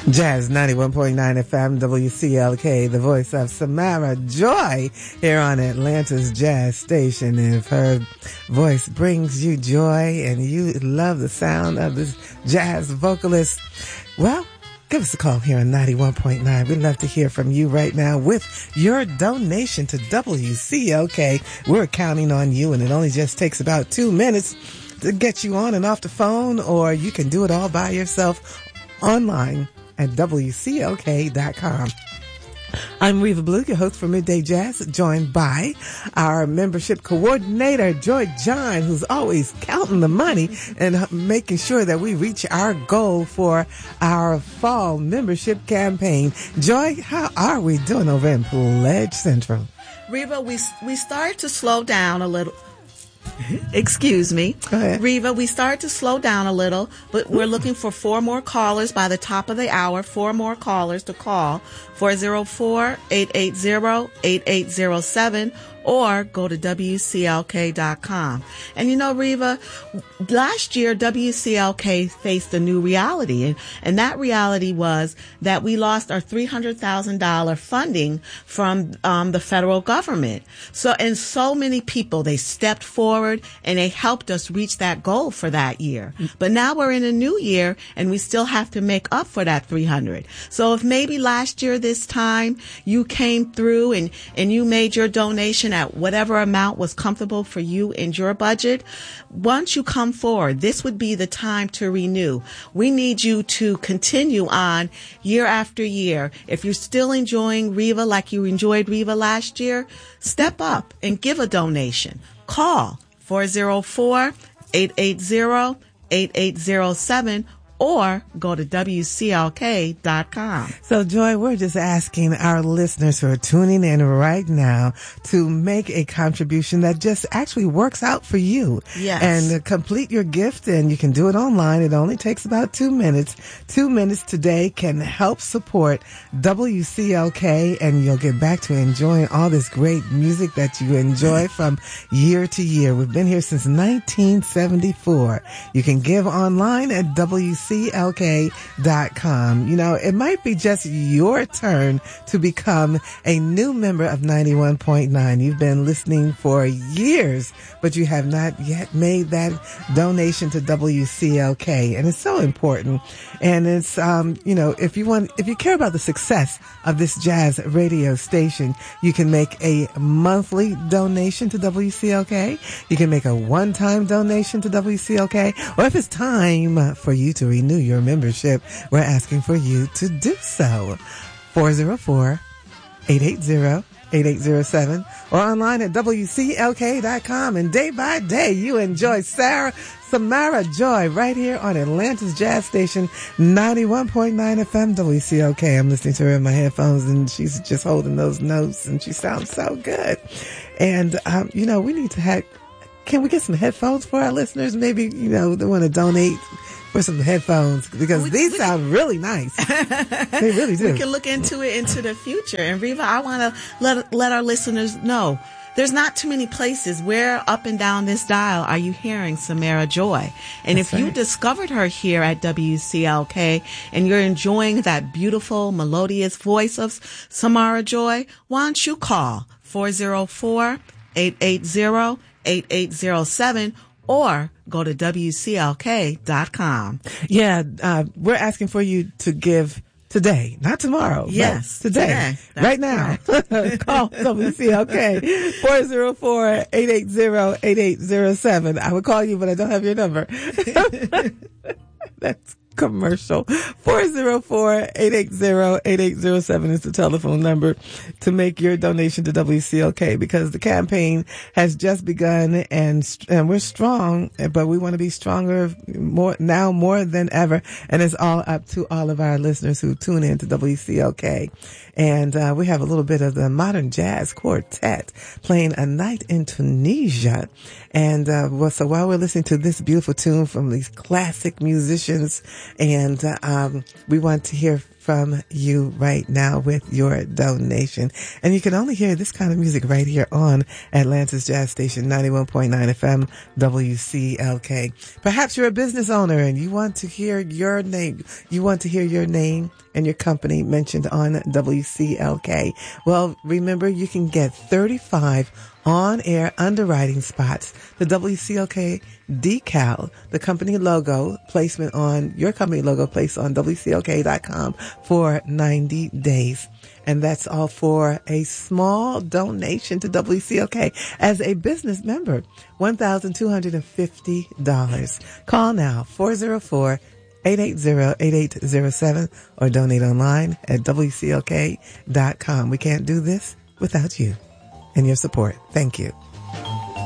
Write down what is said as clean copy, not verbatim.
Jazz 91.9 FM WCLK, the voice of Samara Joy here on Atlanta's Jazz Station. And if her voice brings you joy and you love the sound of this jazz vocalist, well, give us a call here on 91.9. We'd love to hear from you right now with your donation to WCLK. We're counting on you, and it only just takes about 2 minutes to get you on and off the phone, or you can do it all by yourself online at WCLK.com. I'm Reva Blue, your host for Midday Jazz, joined by our membership coordinator, Joy John, who's always counting the money and making sure that we reach our goal for our fall membership campaign. Joy, how are we doing over in Pledge Central? Reva, we started to slow down a little. Excuse me. Go ahead. Reva, we started to slow down a little, but we're looking for 4 more callers by the top of the hour, 4 more callers to call, 404-880-8807, or go to WCLK.com. And you know, Reva, last year WCLK faced a new reality, and that reality was that we lost our $300,000 funding from the federal government. So many people, they stepped forward and they helped us reach that goal for that year. But now we're in a new year and we still have to make up for that $300,000. So if maybe last year this time you came through and you made your donation at whatever amount was comfortable for you and your budget, once you come forward, this would be the time to renew. We need you to continue on year after year. If you're still enjoying Reva like you enjoyed Reva last year, step up and give a donation. Call 404-880-8807 or go to WCLK.com. So, Joy, we're just asking our listeners who are tuning in right now to make a contribution that just actually works out for you. Yes. And complete your gift, and you can do it online. It only takes about 2 minutes. 2 minutes today can help support WCLK, and you'll get back to enjoying all this great music that you enjoy from year to year. We've been here since 1974. You can give online at WCLK.com. You know, it might be just your turn to become a new member of 91.9. You've been listening for years, but you have not yet made that donation to WCLK. And it's so important. And it's, you know, if you care about the success of this jazz radio station, you can make a monthly donation to WCLK. You can make a one-time donation to WCLK. Or if it's time for you to renew your membership, we're asking for you to do so. 404-880-8807 or online at WCLK.com. And day by day, you enjoy Samara Joy right here on Atlanta's Jazz Station, 91.9 FM WCLK. I'm listening to her in my headphones, and she's just holding those notes, and she sounds so good. And, you know, we need to can we get some headphones for our listeners? Maybe, you know, they want to donate for some headphones, because these sound really nice. They really do. We can look into it into the future. And Reva, I want to let our listeners know there's not too many places where up and down this dial are you hearing Samara Joy. And That's if you right. discovered her here at WCLK and you're enjoying that beautiful melodious voice of Samara Joy, why don't you call 404-880-8807 or go to WCLK.com. Yeah, we're asking for you to give today, not tomorrow. Yes, today. Right now. Call WCLK 404-880-8807. I would call you, but I don't have your number. That's commercial. 404-880-8807 is the telephone number to make your donation to WCLK, because the campaign has just begun, and we're strong, but we want to be stronger more than ever. And it's all up to all of our listeners who tune in to WCLK. And we have a little bit of the Modern Jazz Quartet playing A Night in Tunisia. And so while we're listening to this beautiful tune from these classic musicians, And we want to hear from you right now with your donation. And you can only hear this kind of music right here on Atlanta's Jazz Station, 91.9 FM, WCLK. Perhaps you're a business owner and you want to hear your name. You want to hear your name and your company mentioned on WCLK. Well, remember, you can get 35 on-air underwriting spots, the WCLK decal, the company logo placement on your company logo placed on WCLK.com for 90 days. And that's all for a small donation to WCLK as a business member, $1,250. Call now, 404-880-8807 or donate online at WCLK.com. We can't do this without you and your support. Thank you.